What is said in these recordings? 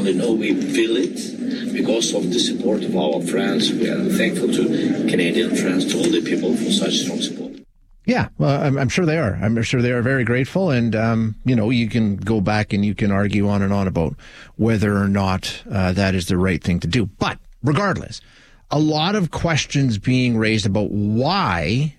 only know, we feel it because of the support of our friends. We are thankful to Canadian friends, to all the people for such strong support. Yeah, well, I'm sure they are. I'm sure they are very grateful. And, you can go back and you can argue on and on about whether or not that is the right thing to do. But regardless, a lot of questions being raised about why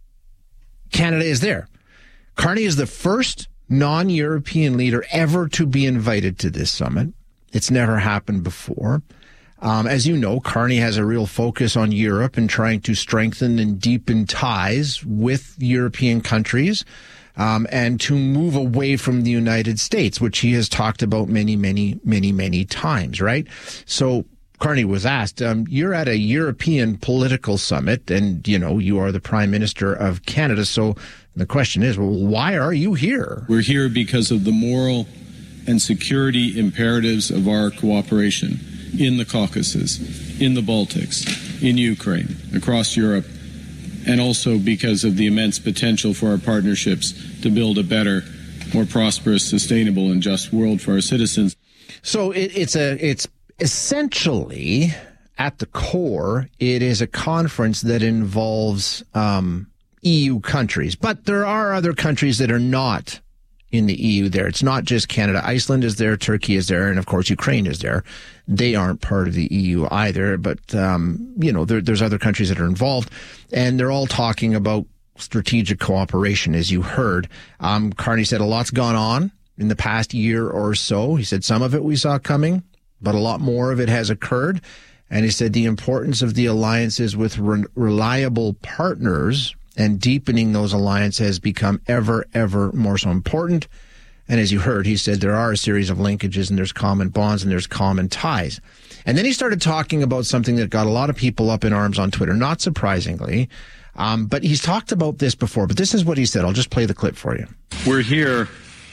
Canada is there. Carney is the first non-European leader ever to be invited to this summit. It's never happened before. As you know, Carney has a real focus on Europe and trying to strengthen and deepen ties with European countries, and to move away from the United States, which he has talked about many times, right? So Carney was asked, you're at a European political summit and, you are the Prime Minister of Canada. So the question is, well, why are you here? We're here because of the moral and security imperatives of our cooperation in the Caucasus, in the Baltics, in Ukraine, across Europe, and also because of the immense potential for our partnerships to build a better, more prosperous, sustainable, and just world for our citizens. So it's essentially, at the core, it is a conference that involves EU countries, but there are other countries that are not in the EU there. It's not just Canada. Iceland is there, Turkey is there, and of course Ukraine is there. They aren't part of the EU either, but there's other countries that are involved, and they're all talking about strategic cooperation, as you heard. Carney said a lot's gone on in the past year or so. He said some of it we saw coming, but a lot more of it has occurred. And he said the importance of the alliances with reliable partners and deepening those alliances has become ever more so important. And as you heard, he said there are a series of linkages and there's common bonds and there's common ties. And then he started talking about something that got a lot of people up in arms on Twitter, not surprisingly. But he's talked about this before, but this is what he said. I'll just play the clip for you. We're here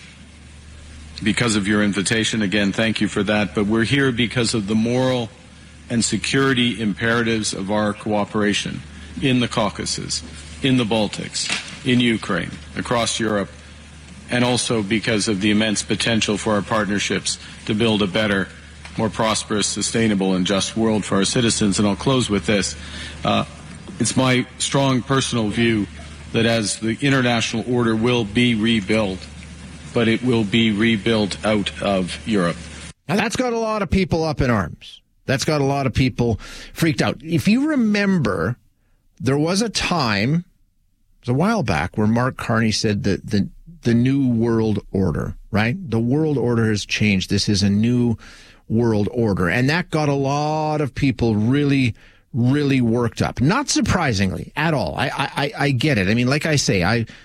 because of your invitation. Again, thank you for that. But we're here because of the moral and security imperatives of our cooperation in the Caucasus, in the Baltics, in Ukraine, across Europe, and also because of the immense potential for our partnerships to build a better, more prosperous, sustainable, and just world for our citizens. And I'll close with this. It's my strong personal view that as the international order will be rebuilt, but it will be rebuilt out of Europe. Now, that's got a lot of people up in arms. That's got a lot of people freaked out. If you remember, there was a time, it was a while back, where Mark Carney said that the new world order, right? The world order has changed. This is a new world order. And that got a lot of people really worked up. Not surprisingly at all. I get it. I mean, like I say,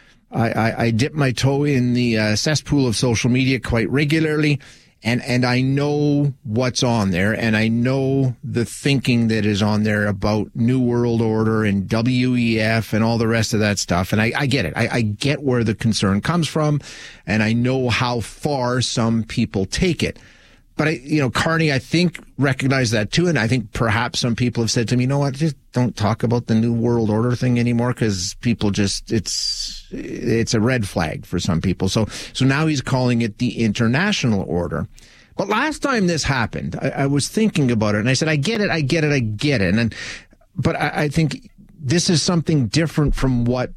I dip my toe in the cesspool of social media quite regularly. And I know what's on there, and I know the thinking that is on there about New World Order and WEF and all the rest of that stuff. And I get it. I get where the concern comes from, and I know how far some people take it. But Carney, I think, recognized that too. And I think perhaps some people have said to me, you know what, just don't talk about the New World Order thing anymore, because people just, it's a red flag for some people. So now he's calling it the international order. But last time this happened, I was thinking about it and I said, I get it. But I think this is something different from what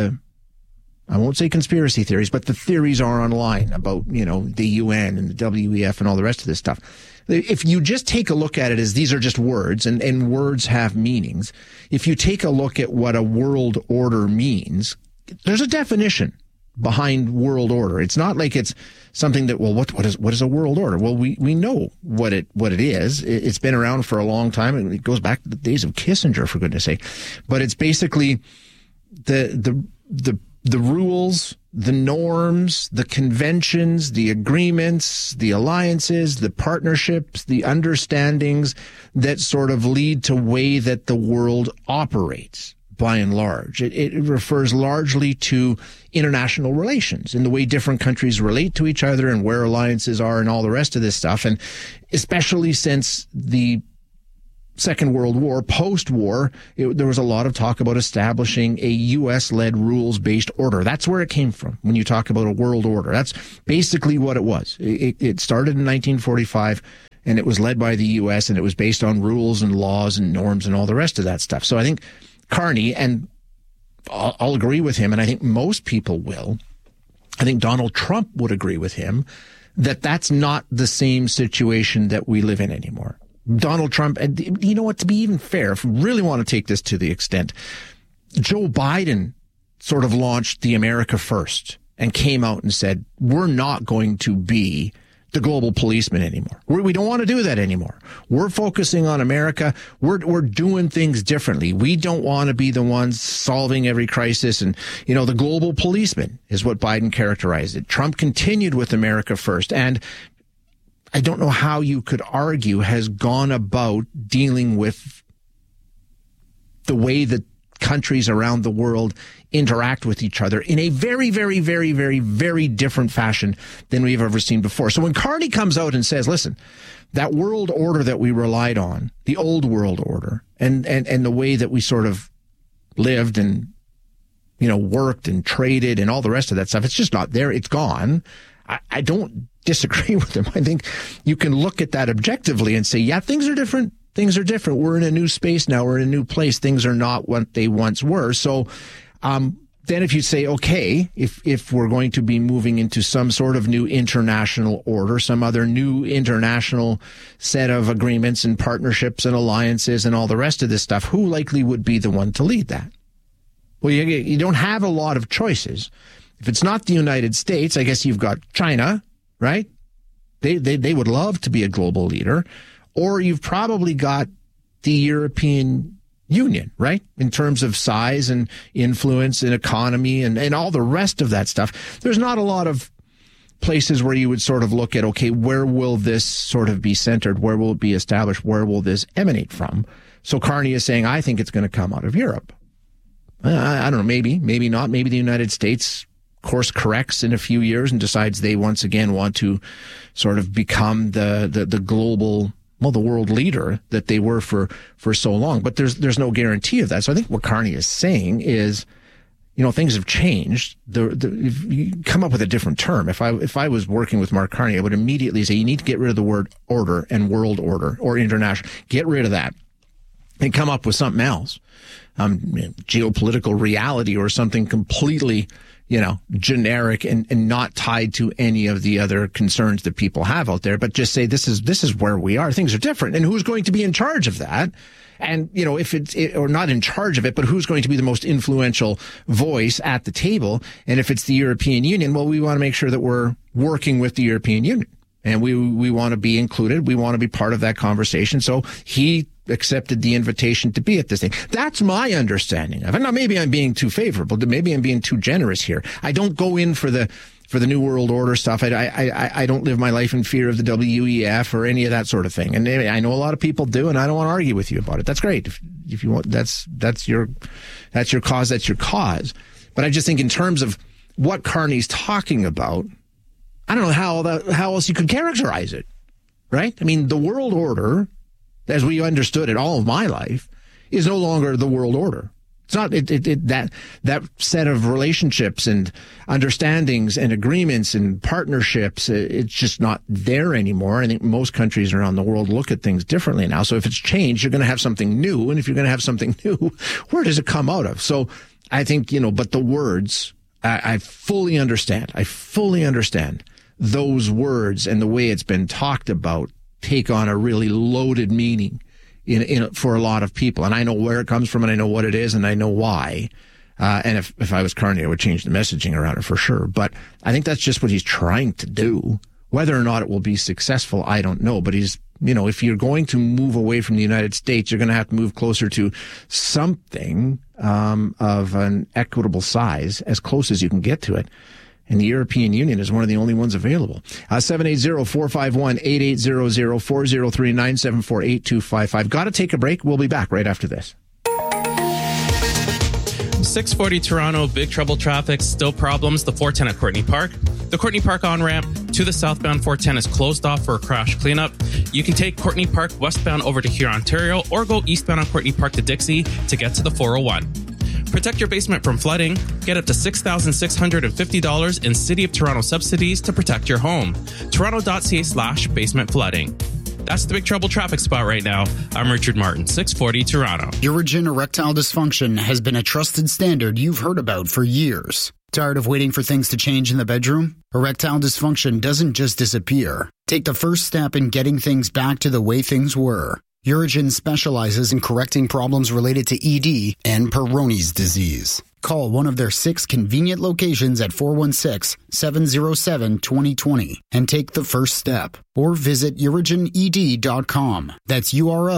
I won't say conspiracy theories, but the theories are online about, the UN and the WEF and all the rest of this stuff. If you just take a look at it as these are just words and words have meanings, if you take a look at what a world order means, there's a definition behind world order. It's not like it's something that, well, what is a world order? Well, we know what it is. It's been around for a long time, and it goes back to the days of Kissinger, for goodness sake. But it's basically the rules, the norms, the conventions, the agreements, the alliances, the partnerships, the understandings that sort of lead to way that the world operates, by and large. It refers largely to international relations and the way different countries relate to each other and where alliances are and all the rest of this stuff. And especially since the Second World War, post-war, there was a lot of talk about establishing a U.S.-led rules-based order. That's where it came from when you talk about a world order. That's basically what it was. It started in 1945. and it was led by the U.S., and it was based on rules and laws and norms and all the rest of that stuff. So I think Carney, and I'll agree with him, and I think most people will, I think Donald Trump would agree with him, that that's not the same situation that we live in anymore. Donald Trump, and you know what, to be even fair, if we really want to take this to the extent, Joe Biden sort of launched the America First and came out and said, we're not going to be the global policeman anymore. We don't want to do that anymore. We're focusing on America. We're doing things differently. We don't want to be the ones solving every crisis. And, you know, the global policeman is what Biden characterized it. Trump continued with America First. And I don't know how you could argue has gone about dealing with the way that countries around the world interact with each other in a very, very, very, very, very different fashion than we've ever seen before. So when Carney comes out and says, listen, that world order that we relied on, the old world order, and the way that we sort of lived and, you know, worked and traded and all the rest of that stuff, it's just not there. It's gone. I don't disagree with him. I think you can look at that objectively and say, yeah, things are different. Things are different. We're in a new space now. We're in a new place. Things are not what they once were. So, then if you say, okay, if we're going to be moving into some sort of new international order, some other new international set of agreements and partnerships and alliances and all the rest of this stuff, who likely would be the one to lead that? Well, you don't have a lot of choices. If it's not the United States, I guess you've got China, right? They would love to be a global leader. Or you've probably got the European Union, right? In terms of size and influence and economy and all the rest of that stuff. There's not a lot of places where you would sort of look at, okay, where will this sort of be centered? Where will it be established? Where will this emanate from? So Carney is saying, I think it's going to come out of Europe. I don't know, maybe not. Maybe the United States course corrects in a few years and decides they once again want to sort of become the global, well, the world leader that they were for so long. But there's no guarantee of that. So I think what Carney is saying is, you know, things have changed. If you come up with a different term. If I was working with Mark Carney, I would immediately say you need to get rid of the word order and world order or international. Get rid of that and come up with something else. Geopolitical reality or something completely, you know, generic and not tied to any of the other concerns that people have out there, but just say this is where we are. Things are different. And who's going to be in charge of that? And, you know, if or not in charge of it, but who's going to be the most influential voice at the table? And if it's the European Union, well, we want to make sure that we're working with the European Union and we want to be included. We want to be part of that conversation. So he accepted the invitation to be at this thing. That's my understanding of it. Now, maybe I'm being too favorable. Maybe I'm being too generous here. I don't go in for the New World Order stuff. I don't live my life in fear of the WEF or any of that sort of thing. And I know a lot of people do, and I don't want to argue with you about it. That's great. If you want, that's your cause. That's your cause. But I just think in terms of what Carney's talking about, I don't know how else you could characterize it, right? I mean, the world order, as we understood it all of my life, is no longer the world order. It's not that set of relationships and understandings and agreements and partnerships. It's just not there anymore. I think most countries around the world look at things differently now. So if it's changed, you're going to have something new. And if you're going to have something new, where does it come out of? So I think, you know, but the words, I fully understand. I fully understand those words and the way it's been talked about take on a really loaded meaning for a lot of people. And I know where it comes from and I know what it is and I know why. And if I was Carney, I would change the messaging around it for sure. But I think that's just what he's trying to do. Whether or not it will be successful, I don't know. But he's, you know, if you're going to move away from the United States, you're going to have to move closer to something of an equitable size, as close as you can get to it. And the European Union is one of the only ones available. 780-451-8800, 403-974-8255. Got to take a break. We'll be back right after this. 640 Toronto, big trouble traffic, still problems. The 410 at Courtney Park. The Courtney Park on-ramp to the southbound 410 is closed off for a crash cleanup. You can take Courtney Park westbound over to Huron, Ontario, or go eastbound on Courtney Park to Dixie to get to the 401. Protect your basement from flooding. Get up to $6,650 in City of Toronto subsidies to protect your home. Toronto.ca/basement flooding. That's the Big Trouble traffic spot right now. I'm Richard Martin, 640 Toronto. Urogyn erectile dysfunction has been a trusted standard you've heard about for years. Tired of waiting for things to change in the bedroom? Erectile dysfunction doesn't just disappear. Take the first step in getting things back to the way things were. Urogyn specializes in correcting problems related to ED and Peyronie's disease. Call one of their 6 convenient locations at 416-707-2020 and take the first step. Or visit urogyned.com. That's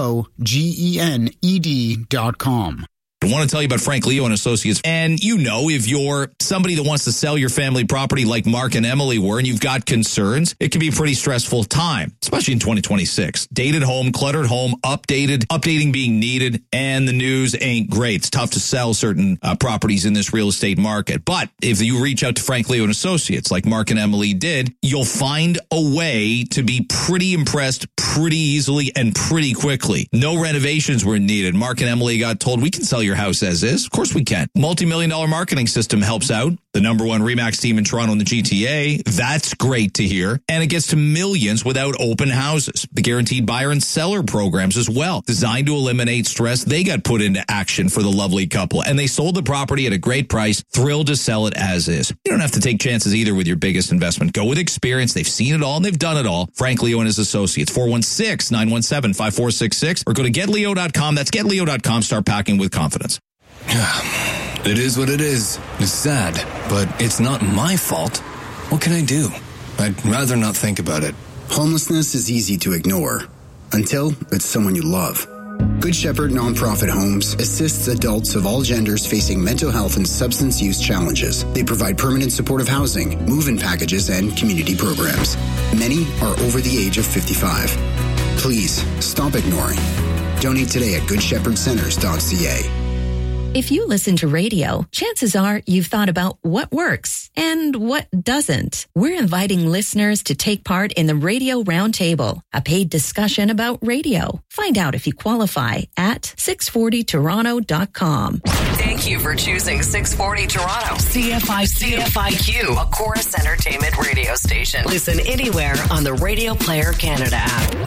UROGENED.com. I want to tell you about Frank Leo and Associates. And you know, if you're somebody that wants to sell your family property like Mark and Emily were, and you've got concerns, it can be a pretty stressful time, especially in 2026. Dated home, cluttered home, updating being needed, and the news ain't great. It's tough to sell certain properties in this real estate market. But if you reach out to Frank Leo and Associates like Mark and Emily did, you'll find a way to be pretty impressed pretty easily and pretty quickly. No renovations were needed. Mark and Emily got told, we can sell your house as is. Of course we can. Multi-million-dollar marketing system helps out. The number 1 RE/MAX team in Toronto in the GTA. That's great to hear. And it gets to millions without open houses. The guaranteed buyer and seller programs as well. Designed to eliminate stress. They got put into action for the lovely couple. And they sold the property at a great price. Thrilled to sell it as is. You don't have to take chances either with your biggest investment. Go with experience. They've seen it all and they've done it all. Frank Leo and his associates. 416-917-5466. Or go to getleo.com. That's getleo.com. Start packing with confidence. It is what it is. It's sad, but it's not my fault. What can I do? I'd rather not think about it. Homelessness is easy to ignore until it's someone you love. Good Shepherd Nonprofit Homes assists adults of all genders facing mental health and substance use challenges. They provide permanent supportive housing, move-in packages, and community programs. Many are over the age of 55. Please stop ignoring. Donate today at goodshepherdcenters.ca. If you listen to radio, chances are you've thought about what works and what doesn't. We're inviting listeners to take part in the Radio Roundtable, a paid discussion about radio. Find out if you qualify at 640toronto.com. Thank you for choosing 640 Toronto. CFIQ, a Chorus Entertainment radio station. Listen anywhere on the Radio Player Canada app.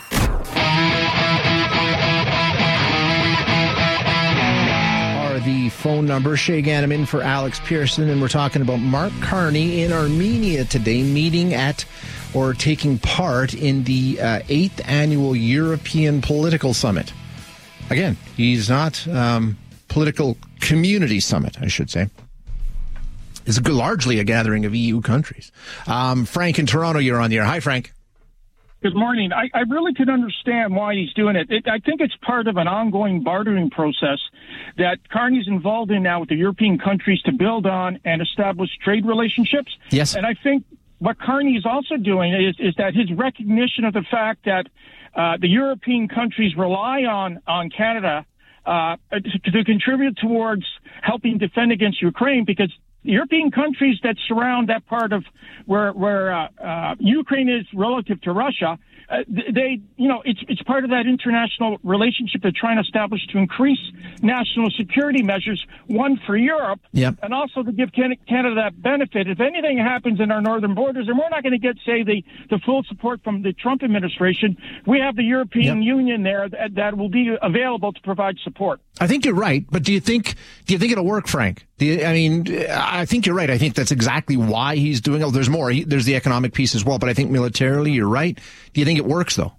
The phone number. Shay Ganem in for Alex Pearson, and we're talking about Mark Carney in Armenia today, meeting at or taking part in the 8th annual European Political Summit. Again, he's not political community summit, I should say. It's largely a gathering of EU countries. Frank in Toronto, you're on the air. Hi, Frank. Good morning. I really could understand why he's doing it. I think it's part of an ongoing bartering process that Carney's involved in now with the European countries to build on and establish trade relationships. Yes. And I think what Carney is also doing is that his recognition of the fact that the European countries rely on Canada to contribute towards helping defend against Ukraine, because European countries that surround that part of where Ukraine is relative to Russia, it's part of that international relationship they're trying to establish to increase national security measures, one for Europe, and also to give Canada that benefit. If anything happens in our northern borders, and we're not going to get, say, the full support from the Trump administration, we have the European Union there that will be available to provide support. I think you're right, but do you think it'll work, Frank? I think you're right. I think that's exactly why he's doing it. There's more. There's the economic piece as well, but I think militarily, you're right. Do you think it works, though?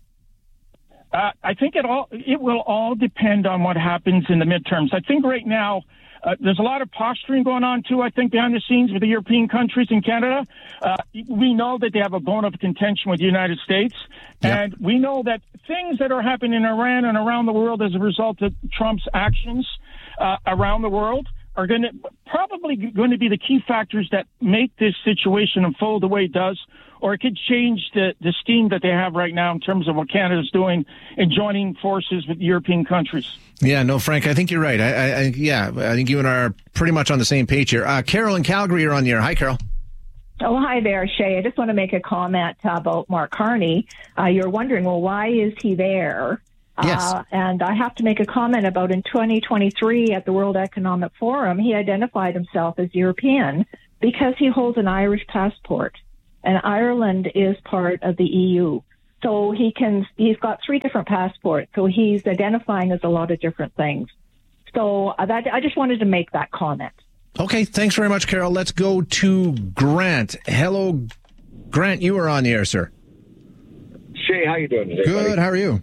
I think it will all depend on what happens in the midterms. I think right now there's a lot of posturing going on, too, I think, behind the scenes with the European countries in Canada. We know that they have a bone of contention with the United States, and we know that things that are happening in Iran and around the world as a result of Trump's actions around the world are probably going to be the key factors that make this situation unfold the way it does, or it could change the scheme that they have right now in terms of what Canada's doing in joining forces with European countries. Yeah, no, Frank, I think you're right. I think you and I are pretty much on the same page here. Carol in Calgary, you're on the air. Hi, Carol. Oh, hi there, Shay. I just want to make a comment about Mark Carney. You're wondering, well, why is he there? Yes. And I have to make a comment about in 2023 at the World Economic Forum, he identified himself as European because he holds an Irish passport, and Ireland is part of the EU. So he's got 3 different passports. So he's identifying as a lot of different things. So I just wanted to make that comment. Okay, thanks very much, Carol. Let's go to Grant. Hello, Grant, you are on the air, sir. Shay, how you doing today, Good, buddy? How are you?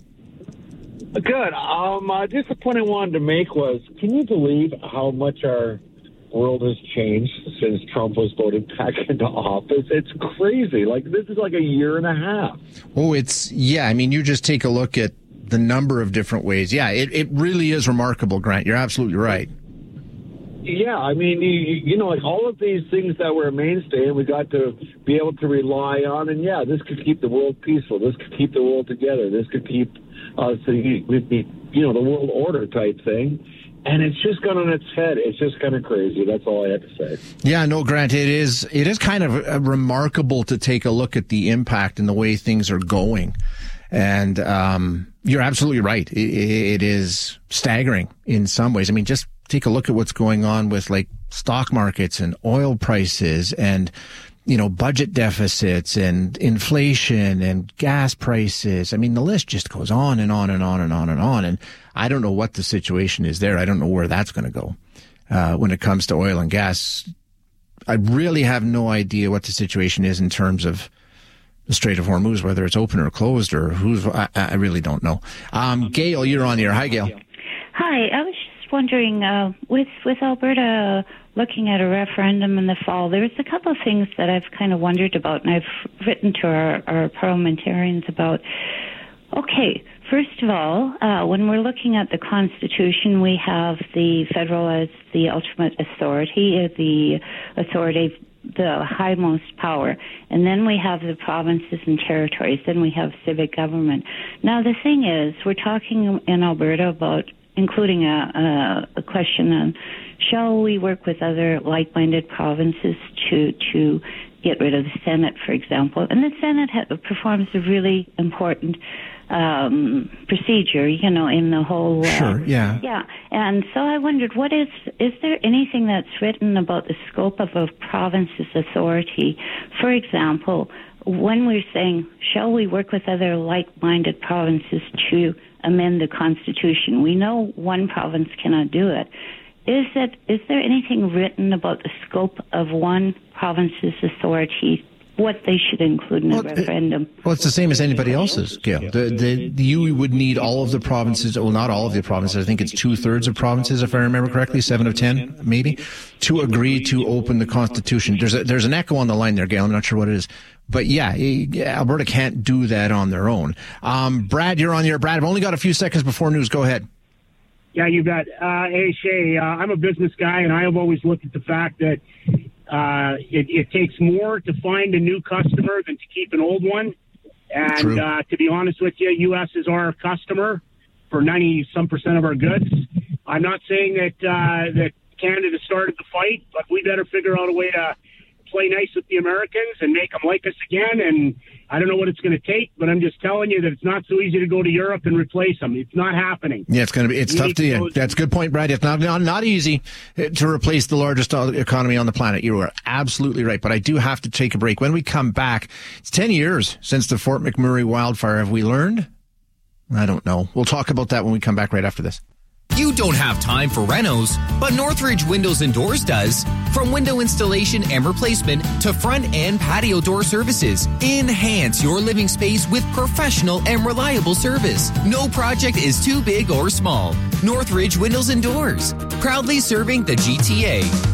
Good. Just the point I wanted to make was, can you believe how much our world has changed since Trump was voted back into office? It's crazy. Like, this is like a year and a half. Oh, I mean, you just take a look at the number of different ways. Yeah, it really is remarkable, Grant. You're absolutely right. Yeah, I mean, you know, like all of these things that were a mainstay and we got to be able to rely on, and yeah, this could keep the world peaceful. This could keep the world together. This could keep us, the world order type thing. And it's just gone on its head. It's just kind of crazy. That's all I have to say. Yeah, no, Grant, it is kind of remarkable to take a look at the impact and the way things are going. And you're absolutely right. It is staggering in some ways. I mean, just take a look at what's going on with like stock markets and oil prices and, you know, budget deficits and inflation and gas prices. I mean, the list just goes on and on and on and on and on. And I don't know what the situation is there. I don't know where that's going to go when it comes to oil and gas. I really have no idea what the situation is in terms of the Strait of Hormuz, whether it's open or closed or I really don't know. Gail, you're on here. Hi, Gail. Hi. I was just wondering, with Alberta looking at a referendum in the fall, there's a couple of things that I've kind of wondered about, and I've written to our parliamentarians about. Okay, first of all, when we're looking at the Constitution, we have the federal as the ultimate authority, the highmost power, and then we have the provinces and territories, then we have civic government. Now, the thing is, we're talking in Alberta about including a question on, shall we work with other like-minded provinces to get rid of the Senate, for example? And the Senate performs a really important procedure, you know, in the whole... Sure, yeah. Yeah, and so I wondered, is there anything that's written about the scope of a province's authority? For example, when we're saying, shall we work with other like-minded provinces to amend the Constitution? We know one province cannot do it. Is there anything written about the scope of one province's authority, what they should include in a referendum? Well, it's the same as anybody else's, Gail. You would need all of the provinces, well, not all of the provinces, I think it's 2/3 of provinces, if I remember correctly, 7 of 10, maybe, to agree to open the Constitution. There's an echo on the line there, Gail. I'm not sure what it is. But yeah, Alberta can't do that on their own. Brad, you're on here. Brad, I've only got a few seconds before news. Go ahead. Yeah, you bet. Hey, Shay, I'm a business guy, and I have always looked at the fact that it takes more to find a new customer than to keep an old one. And to be honest with you, U.S. is our customer for 90-some% of our goods. I'm not saying that Canada started the fight, but we better figure out a way to play nice with the Americans and make them like us again. And I don't know what it's going to take, but I'm just telling you that it's not so easy to go to Europe and replace them. It's not happening. Yeah, it's tough to. That's a good point, Brad. It's not easy to replace the largest economy on the planet. You are absolutely right. But I do have to take a break. When we come back, it's 10 years since the Fort McMurray wildfire. Have we learned? I don't know. We'll talk about that when we come back right after this. You don't have time for renos, but Northridge Windows and Doors does. From window installation and replacement to front and patio door services, enhance your living space with professional and reliable service. No project is too big or small. Northridge Windows and Doors, proudly serving the GTA.